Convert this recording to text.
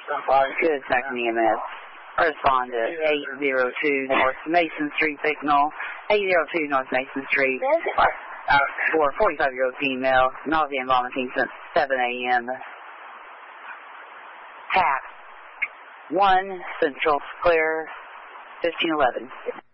Good, Saxon EMS. Respond to 802 North Mason Street signal. 802 North Mason Street. For a 45-year-old female, nausea and vomiting since 7 a.m. TAP 1 Central Square 1511.